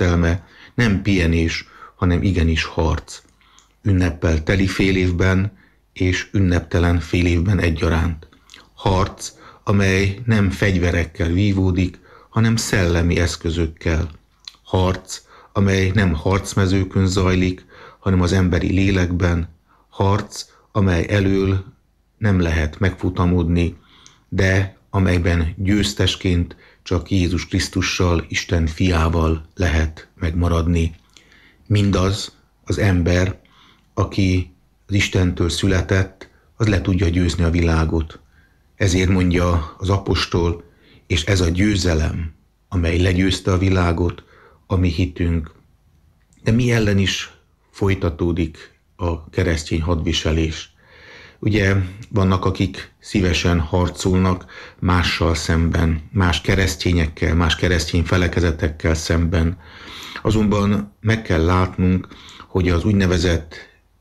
értelme nem pihenés, hanem igenis harc. Ünneppel teli fél évben és ünneptelen fél évben egyaránt. Harc, amely nem fegyverekkel vívódik, hanem szellemi eszközökkel. Harc, amely nem harcmezőkön zajlik, hanem az emberi lélekben. Harc, amely elől nem lehet megfutamodni, de amelyben győztesként csak Jézus Krisztussal, Isten fiával lehet megmaradni. Mindaz az ember, aki az Istentől született, az le tudja győzni a világot. Ezért mondja az apostol, és ez a győzelem, amely legyőzte a világot, a mi hitünk. De mi ellen is folytatódik a keresztény hadviselés? Ugye vannak, akik szívesen harcolnak mással szemben, más keresztényekkel, más keresztény felekezetekkel szemben. Azonban meg kell látnunk, hogy az úgynevezett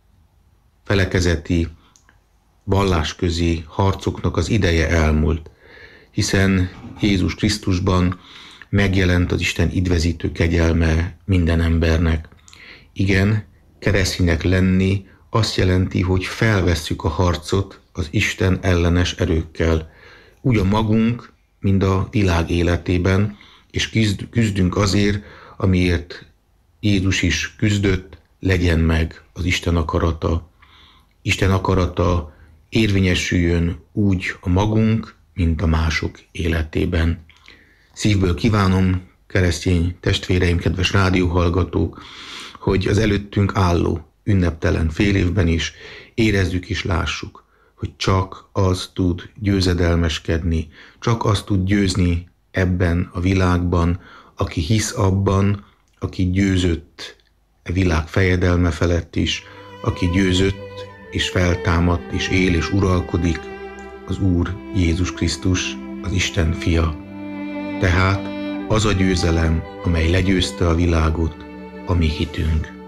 felekezeti, vallásközi harcoknak az ideje elmúlt, hiszen Jézus Krisztusban megjelent az Isten idvezítő kegyelme minden embernek. Igen, kereszténynek lenni azt jelenti, hogy felvesszük a harcot az Isten ellenes erőkkel, úgy a magunk, mint a világ életében, és küzdünk azért, amiért Jézus is küzdött, legyen meg az Isten akarata. Isten akarata érvényesüljön úgy a magunk, mint a mások életében. Szívből kívánom, keresztény testvéreim, kedves rádióhallgatók, hogy az előttünk álló ünneptelen fél évben is érezzük és lássuk, hogy csak az tud győzedelmeskedni, csak az tud győzni ebben a világban, aki hisz abban, aki győzött a világ fejedelme felett is, aki győzött és feltámadt és él és uralkodik, az Úr Jézus Krisztus, az Isten fia. Tehát az a győzelem, amely legyőzte a világot, a mi hitünk.